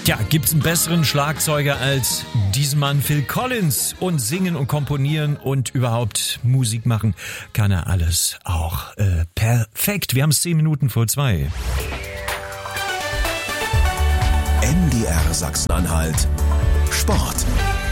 Ja, gibt's einen besseren Schlagzeuger als diesen Mann Phil Collins? Und singen und komponieren und überhaupt Musik machen kann er alles auch perfekt. Wir haben es 10 Minuten vor 2. MDR Sachsen-Anhalt Sport.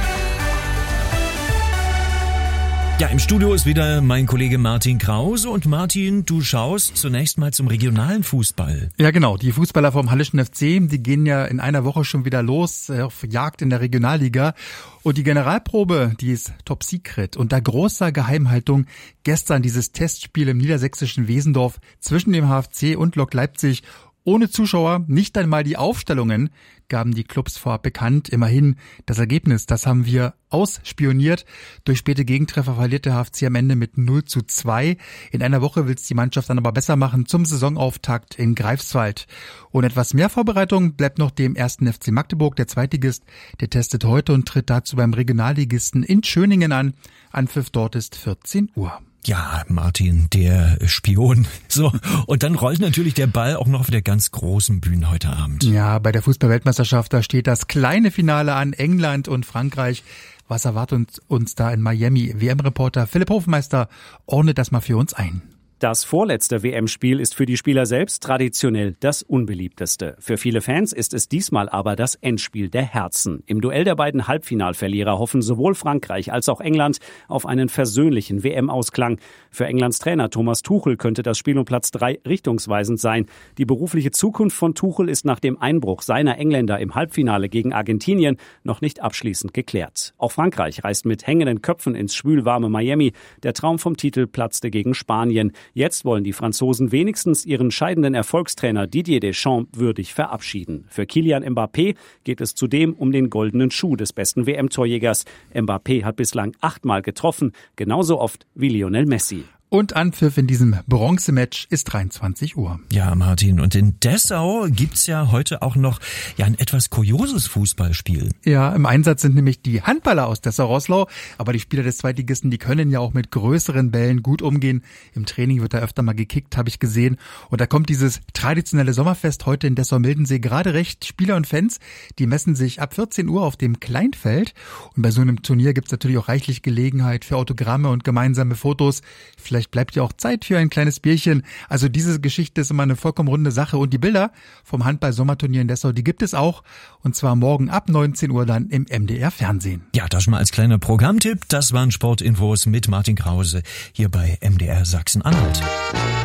Ja, im Studio ist wieder mein Kollege Martin Krause. Und Martin, du schaust zunächst mal zum regionalen Fußball. Ja, genau. Die Fußballer vom Hallischen FC, die gehen ja in einer Woche schon wieder los auf Jagd in der Regionalliga. Und die Generalprobe, die ist top secret. Unter großer Geheimhaltung gestern dieses Testspiel im niedersächsischen Wesendorf zwischen dem HFC und Lok Leipzig. Ohne Zuschauer, nicht einmal die Aufstellungen gaben die Clubs vorab bekannt. Immerhin das Ergebnis, das haben wir ausspioniert. Durch späte Gegentreffer verliert der HFC am Ende mit 0:2. In einer Woche will es die Mannschaft dann aber besser machen zum Saisonauftakt in Greifswald. Und etwas mehr Vorbereitung bleibt noch dem 1. FC Magdeburg, der Zweitligist. Der testet heute und tritt dazu beim Regionalligisten in Schöningen an. Anpfiff dort ist 14 Uhr. Ja, Martin, der Spion. So, und dann rollt natürlich der Ball auch noch auf der ganz großen Bühne heute Abend. Ja, bei der Fußball-Weltmeisterschaft, da steht das kleine Finale an, England und Frankreich. Was erwartet uns da in Miami? WM-Reporter Philipp Hofmeister ordnet das mal für uns ein. Das vorletzte WM-Spiel ist für die Spieler selbst traditionell das unbeliebteste. Für viele Fans ist es diesmal aber das Endspiel der Herzen. Im Duell der beiden Halbfinalverlierer hoffen sowohl Frankreich als auch England auf einen versöhnlichen WM-Ausklang. Für Englands Trainer Thomas Tuchel könnte das Spiel um Platz 3 richtungsweisend sein. Die berufliche Zukunft von Tuchel ist nach dem Einbruch seiner Engländer im Halbfinale gegen Argentinien noch nicht abschließend geklärt. Auch Frankreich reist mit hängenden Köpfen ins schwülwarme Miami. Der Traum vom Titel platzte gegen Spanien. Jetzt wollen die Franzosen wenigstens ihren scheidenden Erfolgstrainer Didier Deschamps würdig verabschieden. Für Kylian Mbappé geht es zudem um den goldenen Schuh des besten WM-Torjägers. Mbappé hat bislang 8-mal getroffen, genauso oft wie Lionel Messi. Und Anpfiff in diesem Bronzematch ist 23 Uhr. Ja, Martin, und in Dessau gibt's ja heute auch noch ein etwas kurioses Fußballspiel. Ja, im Einsatz sind nämlich die Handballer aus Dessau-Roßlau, aber die Spieler des Zweitligisten, die können ja auch mit größeren Bällen gut umgehen. Im Training wird da öfter mal gekickt, habe ich gesehen. Und da kommt dieses traditionelle Sommerfest heute in Dessau-Mildensee gerade recht. Spieler und Fans, die messen sich ab 14 Uhr auf dem Kleinfeld. Und bei so einem Turnier gibt's natürlich auch reichlich Gelegenheit für Autogramme und gemeinsame Fotos. Vielleicht bleibt ja auch Zeit für ein kleines Bierchen. Also diese Geschichte ist immer eine vollkommen runde Sache. Und die Bilder vom Handball-Sommerturnier in Dessau, die gibt es auch. Und zwar morgen ab 19 Uhr dann im MDR-Fernsehen. Ja, das schon mal als kleiner Programmtipp. Das waren Sportinfos mit Martin Krause hier bei MDR Sachsen-Anhalt.